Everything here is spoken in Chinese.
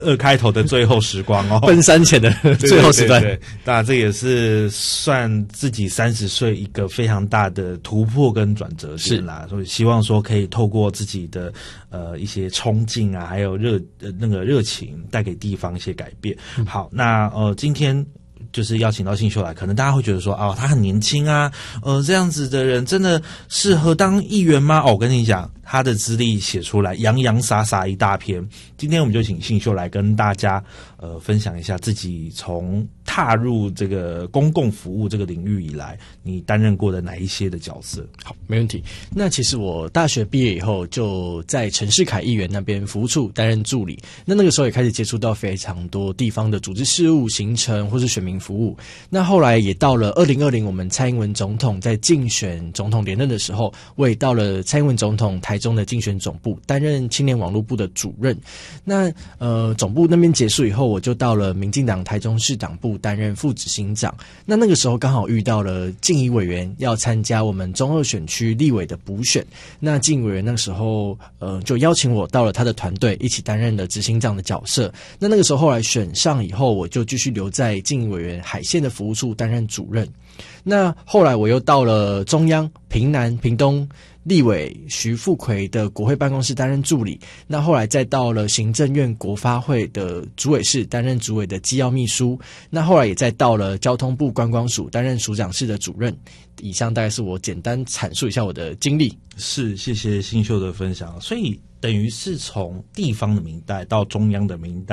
2开头的最后时光哦， 奔三前的最后时段。 对，当然这也是算自己30岁一个非常大的突破跟转折点啦，所以希望说可以透过自己的一些冲劲啊，还有热情，带给地方一些改变。好，那今天就是邀请到信秀来，可能大家会觉得说他很年轻啊，这样子的人真的适合当议员吗？我跟你讲，他的资历写出来洋洋洒洒一大篇。今天我们就请信秀来跟大家分享一下自己从踏入这个公共服务这个领域以来，你担任过的哪一些的角色。 好，没问题。那其实我大学毕业以后就在陈世凯议员那边服务处担任助理，那个时候也开始接触到非常多地方的组织事务、行程或是选民服务。那后来也到了2020我们蔡英文总统在竞选总统连任的时候，我也到了蔡英文总统台中的竞选总部担任青年网络部的主任。那总部那边结束以后，我就到了民进党台中市党部担任副执行长。那个时候刚好遇到了静怡委员要参加我们中二选区立委的补选，那静怡委员那个时候就邀请我到了他的团队一起担任了执行长的角色。那个时候后来选上以后，我就继续留在静怡委员海线的服务处担任主任。那后来我又到了中央屏南屏东立委徐富奎的国会办公室担任助理，那后来再到了行政院国发会的主委室担任主委的机要秘书，那后来也再到了交通部观光署担任署长室的主任。以上大概是我简单阐述一下我的经历。 是，谢谢信秀的分享。所以等于是从地方的民代到中央的民代，